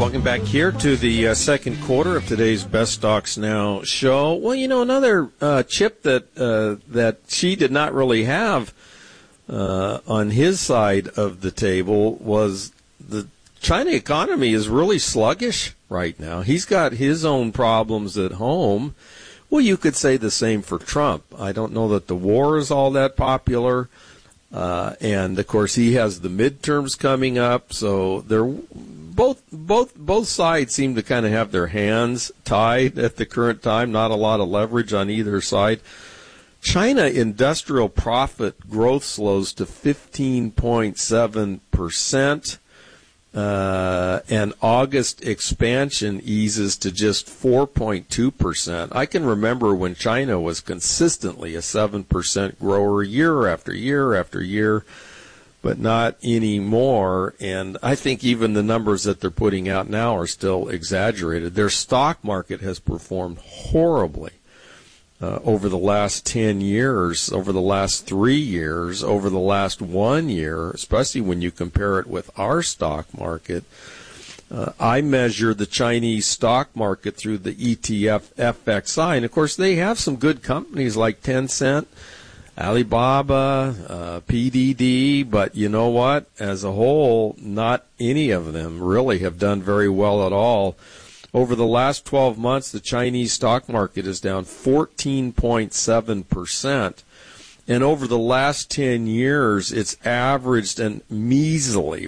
Welcome back here to the second quarter of today's Best Stocks Now show. Well, another chip that Xi did not really have on his side of the table was the China economy is really sluggish right now. He's got his own problems at home. Well, you could say the same for Trump. I don't know that the war is all that popular. And of course he has the midterms coming up, so they're both sides seem to kind of have their hands tied at the current time, not a lot of leverage on either side. China industrial profit growth slows to 15.7%, and August expansion eases to just 4.2%. I can remember when China was consistently a 7% grower year after year after year, but not anymore. And I think even the numbers that they're putting out now are still exaggerated. Their stock market has performed horribly over the last 10 years, over the last 3 years, over the last 1 year, especially when you compare it with our stock market. I measure the Chinese stock market through the ETF FXI, and of course they have some good companies like Tencent, Alibaba, PDD, but you know what? As a whole, not any of them really have done very well at all. Over the last 12 months, the Chinese stock market is down 14.7%. And over the last 10 years, it's averaged a measly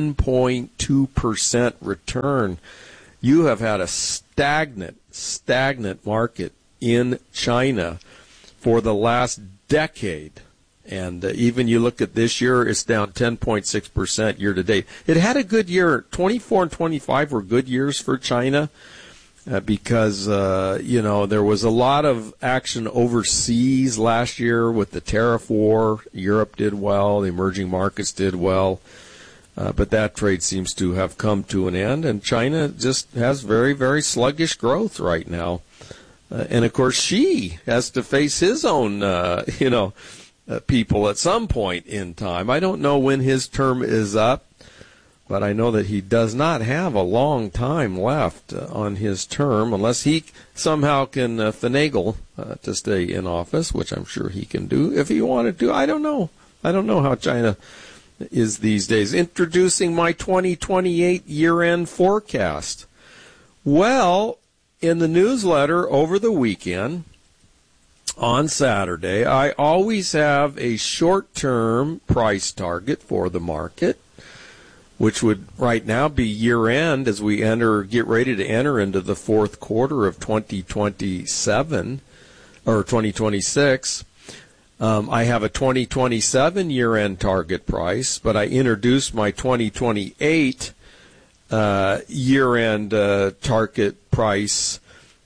1.2% return. You have had a stagnant market in China for the last decade. And even you look at this year, it's down 10.6% year to date. It had a good year. 24 and 25 were good years for China because, there was a lot of action overseas last year with the tariff war. Europe did well. The emerging markets did well. But that trade seems to have come to an end. And China just has very, very sluggish growth right now. And, of course, Xi has to face his own, people at some point in time. I don't know when his term is up, but I know that he does not have a long time left on his term unless he somehow can finagle to stay in office, which I'm sure he can do if he wanted to. I don't know. I don't know how China is these days. Introducing my 2028 year-end forecast. Well, in the newsletter over the weekend, on Saturday, I always have a short-term price target for the market, which would right now be year-end as we get ready to enter into the fourth quarter of 2027 or 2026. I have a 2027 year-end target price, but I introduced my 2028 year-end target price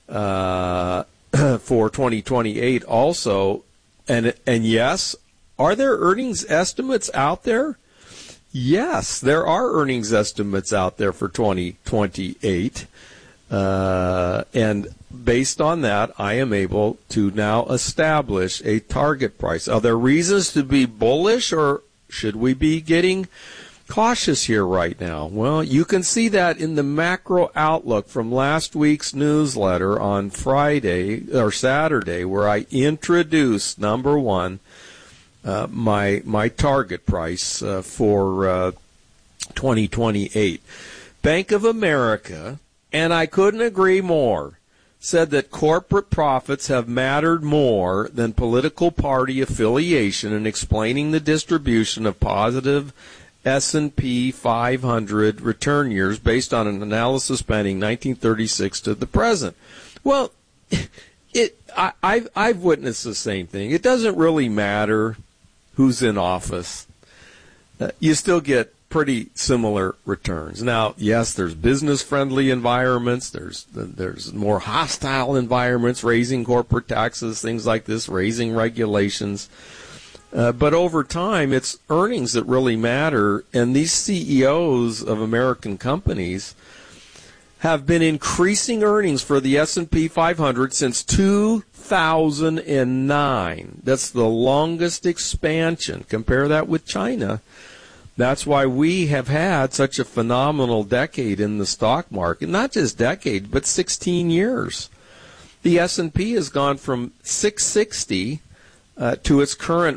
for 2028 also. And yes, are there earnings estimates out there? Yes, there are earnings estimates out there for 2028. And based on that, I am able to now establish a target price. Are there reasons to be bullish, or should we be getting cautious here right now? Well, you can see that in the macro outlook from last week's newsletter on Friday or Saturday, where I introduced, number one, my target price for 2028. Bank of America, and I couldn't agree more, said that corporate profits have mattered more than political party affiliation in explaining the distribution of positive S&P 500 return years based on an analysis spanning 1936 to the present. Well, I've witnessed the same thing. It doesn't really matter who's in office. You still get pretty similar returns. Now, yes, there's business-friendly environments. There's more hostile environments, raising corporate taxes, things like this, raising regulations. But over time, it's earnings that really matter, and these CEOs of American companies have been increasing earnings for the S&P 500 since 2009. That's the longest expansion. Compare that with China. That's why we have had such a phenomenal decade in the stock market. Not just decade, but 16 years. The S&P has gone from 660 to its current,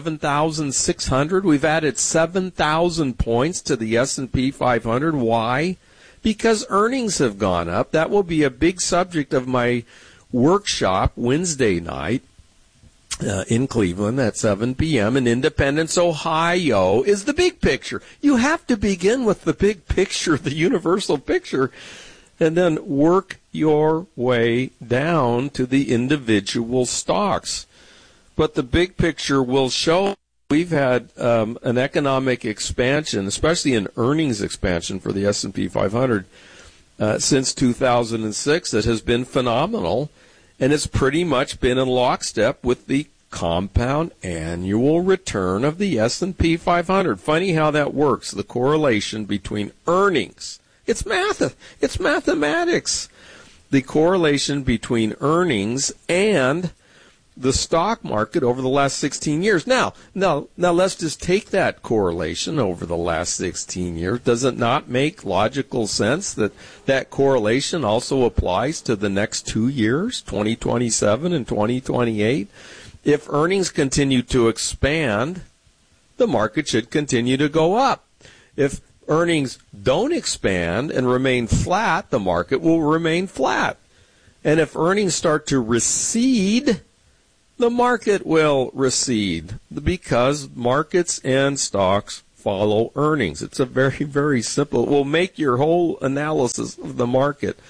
7,600? We've added 7,000 points to the S&P 500. Why? Because earnings have gone up. That will be a big subject of my workshop Wednesday night in Cleveland at 7 p.m. in Independence, Ohio, is the big picture. You have to begin with the big picture, the universal picture, and then work your way down to the individual stocks. But the big picture will show we've had an economic expansion, especially an earnings expansion for the S&P 500 since 2006 that has been phenomenal, and it's pretty much been in lockstep with the compound annual return of the S&P 500. Funny how that works, the correlation between earnings. It's math. It's mathematics. The correlation between earnings and the stock market over the last 16 years. Now, let's just take that correlation over the last 16 years. Does it not make logical sense that that correlation also applies to the next 2 years, 2027 and 2028? If earnings continue to expand, the market should continue to go up. If earnings don't expand and remain flat, the market will remain flat. And if earnings start to recede, the market will recede because markets and stocks follow earnings. It's a very, very simple. It will make your whole analysis of the market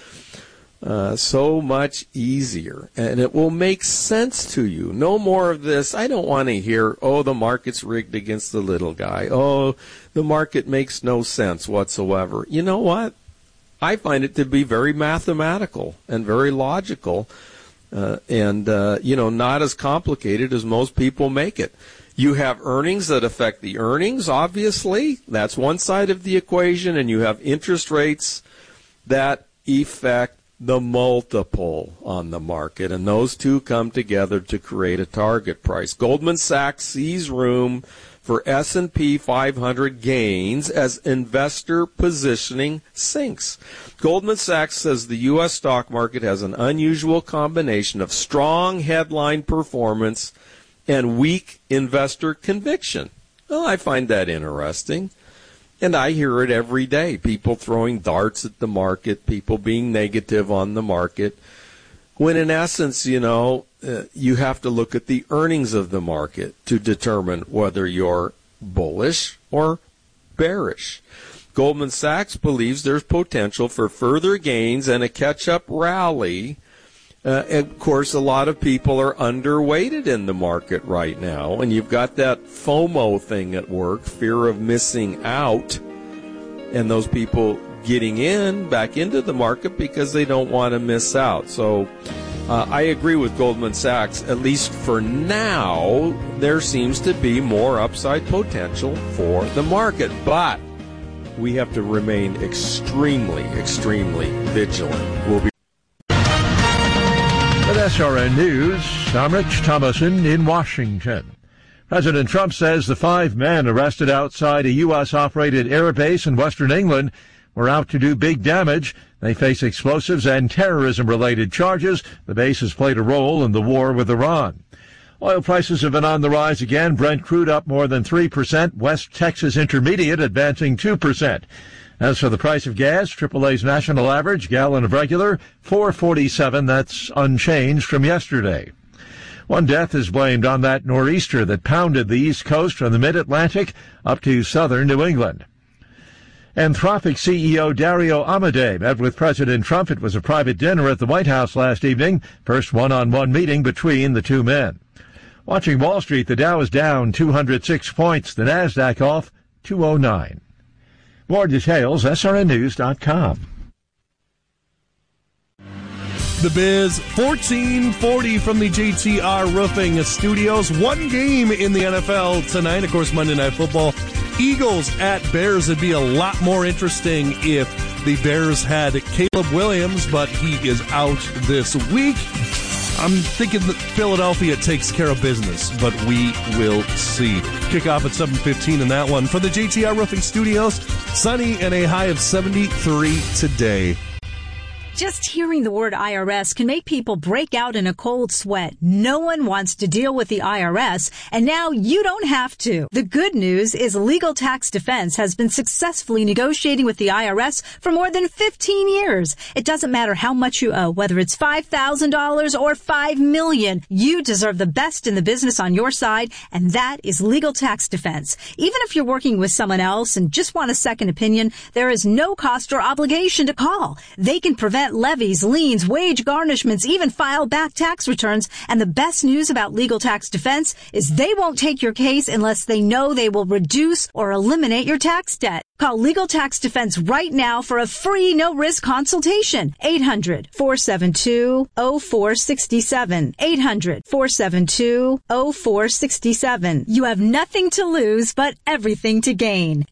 so much easier, and it will make sense to you. No more of this. I don't want to hear, the market's rigged against the little guy. The market makes no sense whatsoever. You know what? I find it to be very mathematical and very logical. And not as complicated as most people make it. You have earnings that affect the earnings, obviously. That's one side of the equation. And you have interest rates that affect the multiple on the market. And those two come together to create a target price. Goldman Sachs sees room for S&P 500 gains as investor positioning sinks. Goldman Sachs says the U.S. stock market has an unusual combination of strong headline performance and weak investor conviction. Well, I find that interesting. And I hear it every day. People throwing darts at the market, people being negative on the market. When in essence, you have to look at the earnings of the market to determine whether you're bullish or bearish. Goldman Sachs believes there's potential for further gains and a catch-up rally. And of course, a lot of people are underweighted in the market right now, and you've got that FOMO thing at work, fear of missing out, and those people getting back into the market because they don't want to miss out. So I agree with Goldman Sachs. At least for now, there seems to be more upside potential for the market. But we have to remain extremely, extremely vigilant. We'll be with SRN News, I'm Rich Thomason in Washington. President Trump says the 5 men arrested outside a U.S.-operated air base in western England were out to do big damage. They face explosives and terrorism-related charges. The base has played a role in the war with Iran. Oil prices have been on the rise again. Brent crude up more than 3%. West Texas Intermediate advancing 2%. As for the price of gas, AAA's national average, gallon of regular, $4.47. That's unchanged from yesterday. One death is blamed on that nor'easter that pounded the East Coast from the mid-Atlantic up to southern New England. Anthropic CEO Dario Amodei met with President Trump. It was a private dinner at the White House last evening, first one-on-one meeting between the two men. Watching Wall Street, the Dow is down 206 points, the Nasdaq off 209. More details, srnnews.com. The Biz, 1440 from the JTR Roofing Studios. One game in the NFL tonight, of course, Monday Night Football. Eagles at Bears. It'd be a lot more interesting if the Bears had Caleb Williams, but he is out this week. I'm thinking that Philadelphia takes care of business, but we will see. Kickoff at 7:15 in that one. For the JTR Roofing Studios, sunny and a high of 73 today. Just hearing the word IRS can make people break out in a cold sweat. No one wants to deal with the IRS, and now you don't have to. The good news is Legal Tax Defense has been successfully negotiating with the IRS for more than 15 years. It doesn't matter how much you owe, whether it's $5,000 or $5 million. You deserve the best in the business on your side, and that is Legal Tax Defense. Even if you're working with someone else and just want a second opinion, there is no cost or obligation to call. They can prevent levies, liens, wage garnishments, even file back tax returns. And the best news about Legal Tax Defense is they won't take your case unless they know they will reduce or eliminate your tax debt. Call Legal Tax Defense right now for a free no-risk consultation. 800-472-0467. 800-472-0467. You have nothing to lose but everything to gain.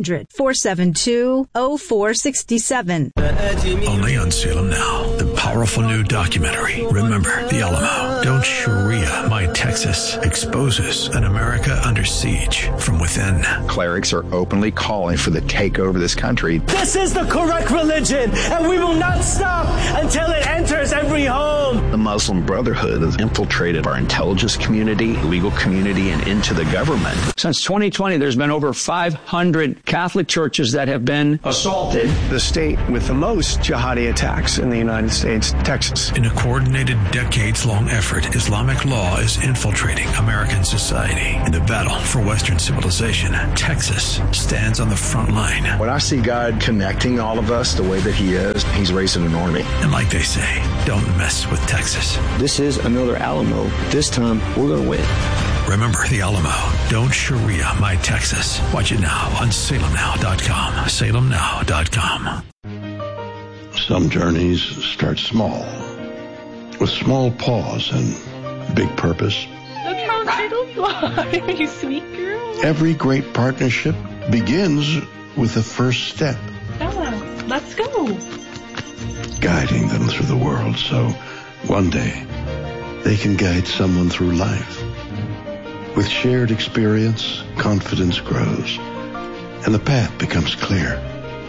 800-472-0467. Only on Salem Now, the powerful new documentary, Remember the Alamo. Don't Sharia My Texas exposes an America under siege from within. Clerics are openly calling for the takeover of this country. This is the correct religion, and we will not stop until it enters every home. The Muslim Brotherhood has infiltrated our intelligence community, legal community, and into the government. Since 2020, there's been over 500 Catholic churches that have been assaulted. The state with the most jihadi attacks in the United States, Texas. In a coordinated, decades-long effort, Islamic law is infiltrating American society. In the battle for Western civilization, Texas stands on the front line. When I see God connecting all of us the way that he is, he's raising an army. And like they say, don't mess with Texas. This is another Alamo. This time, we're going to win. Remember the Alamo. Don't Sharia My Texas. Watch it now on salemnow.com. salemnow.com. Some journeys start small, with small pause and big purpose. Look how little you are, you sweet girl. Every great partnership begins with the first step. Bella, let's go. Guiding them through the world so one day they can guide someone through life. With shared experience, confidence grows, and the path becomes clear.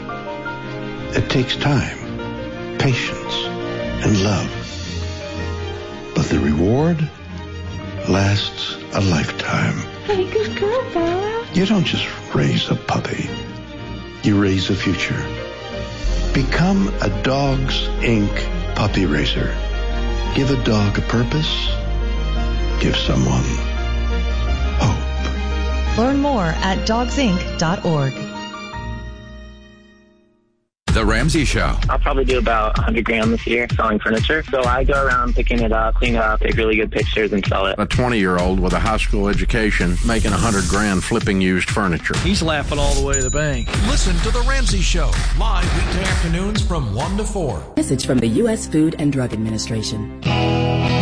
It takes time, patience, and love. But the reward lasts a lifetime. Hey, good girl, Bella. You don't just raise a puppy. You raise a future. Become a Dogs Inc. puppy raiser. Give a dog a purpose. Give someone hope. Learn more at dogsinc.org. The Ramsey Show. I'll probably do about $100,000 this year selling furniture. So I go around picking it up, clean it up, take really good pictures, and sell it. A 20-year-old with a high school education making $100,000 flipping used furniture. He's laughing all the way to the bank. Listen to The Ramsey Show, live weekday afternoons from 1 to 4. Message from the U.S. Food and Drug Administration.